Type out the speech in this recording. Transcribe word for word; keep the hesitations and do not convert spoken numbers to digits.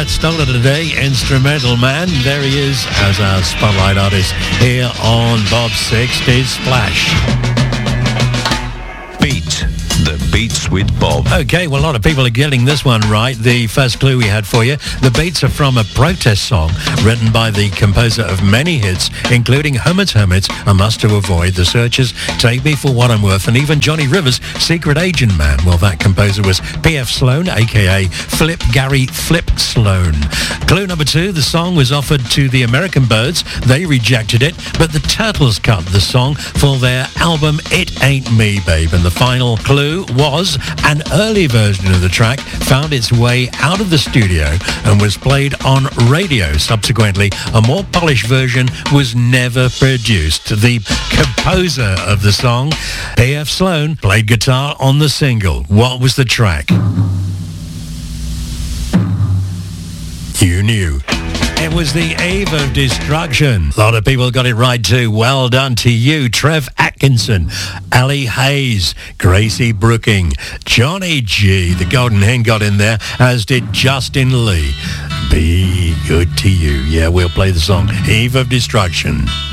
Stoller today, Instrumental Man. There he is as our spotlight artist here on Bob sixties Splash. Beat. The Beats with Bob. Okay, well, a lot of people are getting this one right. The first clue we had for you. The beats are from a protest song written by the composer of many hits, including Hermits, Hermits, I Must to Avoid, The Searchers, Take Me For What I'm Worth, and even Johnny Rivers' Secret Agent Man. Well, that composer was P F Sloan, a k a. Flip Gary Flip Sloan. Clue number two, the song was offered to the American Birds. They rejected it, but the Turtles cut the song for their album It Ain't Me, Babe. And the final clue was an early version of the track found its way out of the studio and was played on radio. Subsequently, a more polished version was never produced. The composer of the song, P F Sloan, played guitar on the single. What was the track? You knew. It was the Eve of Destruction. A lot of people got it right too. Well done to you. Trev Atkinson, Ali Hayes, Gracie Brooking, Johnny G. The Golden Hen got in there, as did Justin Lee. Be good to you. Yeah, we'll play the song Eve of Destruction.